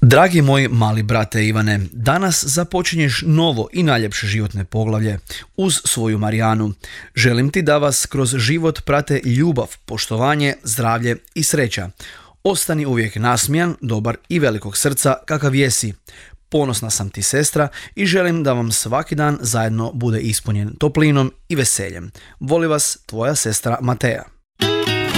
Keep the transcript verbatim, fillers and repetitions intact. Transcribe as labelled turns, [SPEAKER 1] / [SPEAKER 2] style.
[SPEAKER 1] Dragi moj mali brate Ivane, danas započinješ novo i najljepše životne poglavlje uz svoju Marijanu. Želim ti da vas kroz život prate ljubav, poštovanje, zdravlje i sreća. Ostani uvijek nasmijan, dobar i velikog srca kakav jesi. Ponosna sam ti sestra i želim da vam svaki dan zajedno bude ispunjen toplinom i veseljem. Voli vas tvoja sestra Mateja.